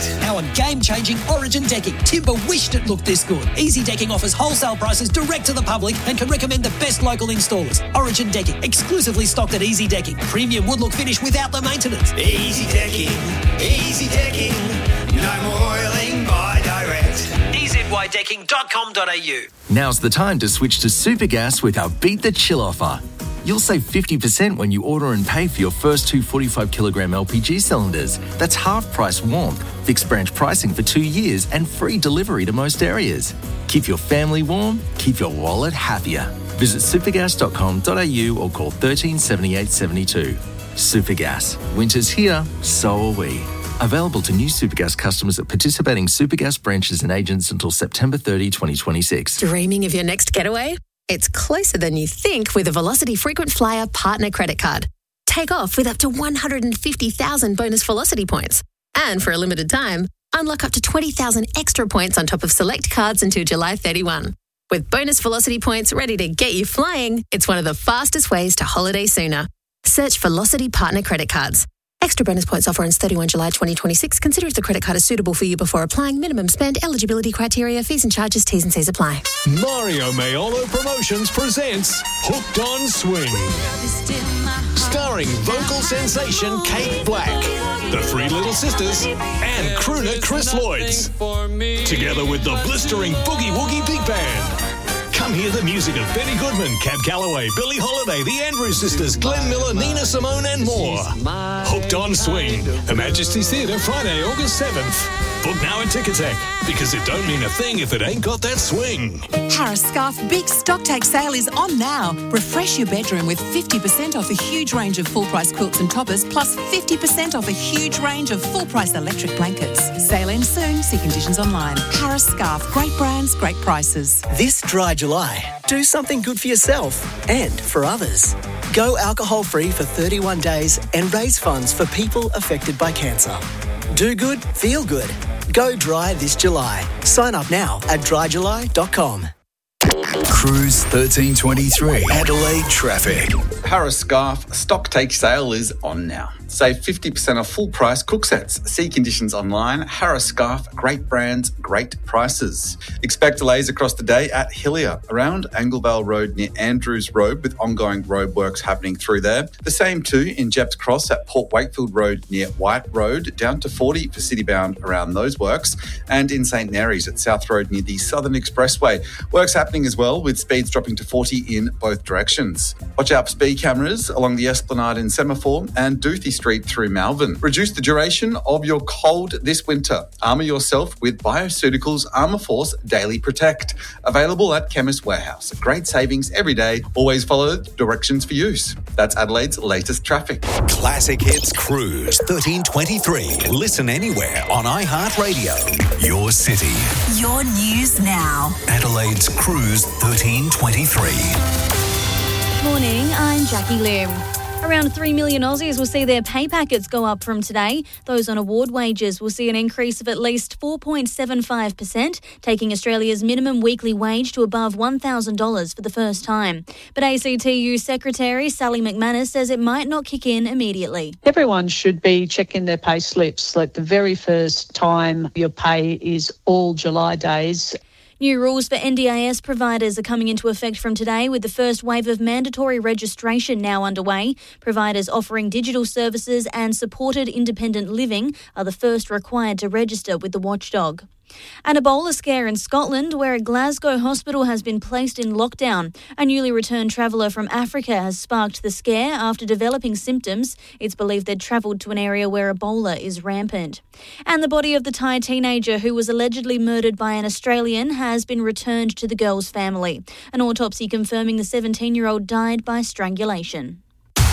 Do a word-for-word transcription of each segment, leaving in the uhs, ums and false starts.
Our game-changing Origin decking. Timber wished it looked this good. Easy Decking offers wholesale prices direct to the public and can recommend the best local installers. Origin Decking, exclusively stocked at Easy Decking. Premium wood look finish without the maintenance. Easy Decking, Easy Decking. No more oiling by direct. e z y decking dot com dot a u. Now's the time to switch to Supergas with our Beat the Chill offer. You'll save fifty percent when you order and pay for your first two forty-five kilogram L P G cylinders. That's half price warmth, fixed branch pricing for two years and free delivery to most areas. Keep your family warm, keep your wallet happier. Visit supergas dot com dot a u or call thirteen seventy-eight seventy-two. Supergas. Winter's here, so are we. Available to new Supergas customers at participating Supergas branches and agents until September thirtieth, twenty twenty-six. Dreaming of your next getaway? It's closer than you think with a Velocity Frequent Flyer Partner Credit Card. Take off with up to one hundred fifty thousand bonus Velocity points. And for a limited time, unlock up to twenty thousand extra points on top of select cards until July thirty-first. With bonus Velocity points ready to get you flying, it's one of the fastest ways to holiday sooner. Search Velocity Partner Credit Cards. Extra bonus points offer ends thirty-first of July twenty twenty-six. Consider if the credit card is suitable for you before applying. Minimum spend, eligibility criteria, fees and charges, T's and C's apply. Mario Maiolo Promotions presents Hooked on Swing. Starring vocal sensation Kate Black, the Three Little Sisters, and crooner Chris Lloyds. Together with the blistering Boogie Woogie Big Band. Come hear the music of Benny Goodman, Cab Calloway, Billie Holiday, the Andrews Sisters, Glenn Miller, Nina Simone and more. Hooked on Swing. Her Majesty's Theatre, Friday, August seventh. Book now at Ticketek, because it don't mean a thing if it ain't got that swing. Harris Scarf Big Stock Take Sale is on now. Refresh your bedroom with fifty percent off a huge range of full-price quilts and toppers, plus fifty percent off a huge range of full-price electric blankets. Sale ends soon. See conditions online. Harris Scarf. Great brands, great prices. This dry July, do something good for yourself and for others. Go alcohol-free for thirty-one days and raise funds for people affected by cancer. Do good, feel good. Go dry this July. Sign up now at dry july dot com. Cruise thirteen twenty-three. Adelaide traffic. Harris Scarf stock take sale is on now. Save fifty percent off full price cook sets. See conditions online. Harris Scarf, great brands, great prices. Expect delays across the day at Hillier, around Anglevale Road near Andrews Road, with ongoing road works happening through there. The same too in Jepps Cross at Port Wakefield Road near White Road, down to forty for citybound around those works, and in St Mary's at South Road near the Southern Expressway. Works happening as well, with speeds dropping to forty in both directions. Watch out for speed cameras along the Esplanade in Semaphore and Doothie Street through Malvern. Reduce the duration of your cold this winter. Armour yourself with Bioceuticals Armour Force Daily Protect. Available at Chemist Warehouse. Great savings every day. Always follow directions for use. That's Adelaide's latest traffic. Classic Hits Cruise thirteen twenty-three. Listen anywhere on iHeartRadio. Your city. Your news now. Adelaide's Cruise thirteen twenty-three. Morning, I'm Jackie Lim. Around three million Aussies will see their pay packets go up from today. Those on award wages will see an increase of at least four point seven five percent, taking Australia's minimum weekly wage to above one thousand dollars for the first time. But A C T U Secretary Sally McManus says it might not kick in immediately. Everyone should be checking their pay slips like the very first time your pay is all July days. New rules for N D I S providers are coming into effect from today, with the first wave of mandatory registration now underway. Providers offering digital services and supported independent living are the first required to register with the watchdog. An Ebola scare in Scotland, where a Glasgow hospital has been placed in lockdown. A newly returned traveller from Africa has sparked the scare after developing symptoms. It's believed they'd travelled to an area where Ebola is rampant. And the body of the Thai teenager who was allegedly murdered by an Australian has been returned to the girl's family. An autopsy confirming the seventeen-year-old died by strangulation.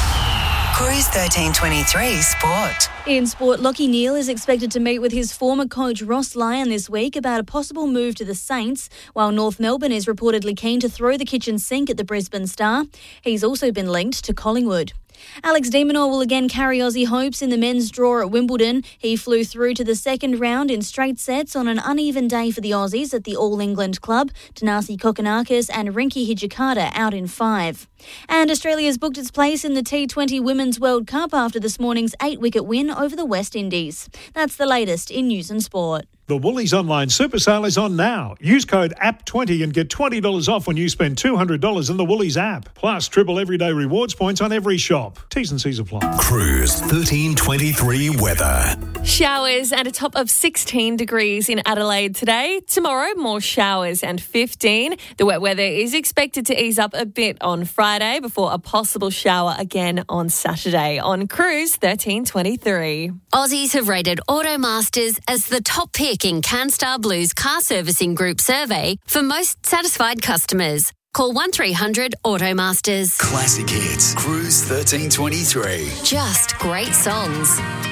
Cruise thirteen twenty-three Sport. In sport, Lachie Neale is expected to meet with his former coach Ross Lyon this week about a possible move to the Saints, while North Melbourne is reportedly keen to throw the kitchen sink at the Brisbane Star. He's also been linked to Collingwood. Alex de Minaur will again carry Aussie hopes in the men's draw at Wimbledon. He flew through to the second round in straight sets on an uneven day for the Aussies at the All England Club. Tanasi Kokonakis and Rinki Hijikata out in five. And Australia's booked its place in the T twenty Women's World Cup after this morning's eight-wicket win over the West Indies. That's the latest in news and sport. The Woolies Online Super Sale is on now. Use code A P twenty and get twenty dollars off when you spend two hundred dollars in the Woolies app. Plus, triple everyday rewards points on every shop. T's and C's apply. Cruise thirteen twenty-three weather. Showers and a top of sixteen degrees in Adelaide today. Tomorrow, more showers and fifteen. The wet weather is expected to ease up a bit on Friday before a possible shower again on Saturday. On Cruise thirteen twenty-three. Aussies have rated Automasters as the top pick in CanStar Blue's car servicing group survey for most satisfied customers. Call one three hundred Automasters. Classic hits. Cruise thirteen twenty-three. Just great songs.